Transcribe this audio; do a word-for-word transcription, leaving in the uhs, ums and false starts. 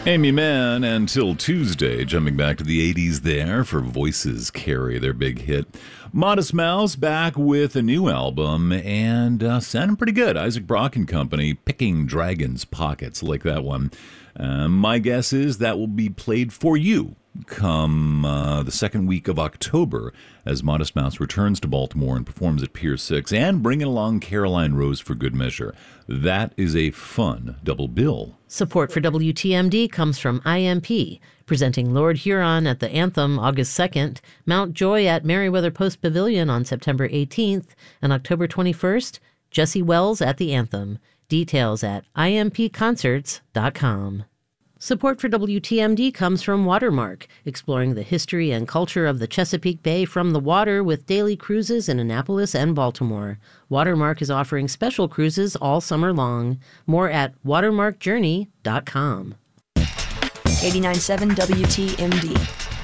Amy Mann until Tuesday, jumping back to the eighties there for Voices Carry, their big hit. Modest Mouse back with a new album and uh, sounding pretty good. Isaac Brock and Company, Picking Dragons' Pockets, like that one. Uh, my guess is that will be played for you come uh, the second week of October as Modest Mouse returns to Baltimore and performs at Pier six and bringing along Caroline Rose for good measure. That is a fun double bill. Support for W T M D comes from I M P, presenting Lord Huron at the Anthem August second, Mount Joy at Meriwether Post Pavilion on September eighteenth, and October twenty-first, Jesse Wells at the Anthem. Details at I M P concerts dot com. Support for W T M D comes from Watermark, exploring the history and culture of the Chesapeake Bay from the water with daily cruises in Annapolis and Baltimore. Watermark is offering special cruises all summer long. More at watermark journey dot com. eighty-nine point seven W T M D.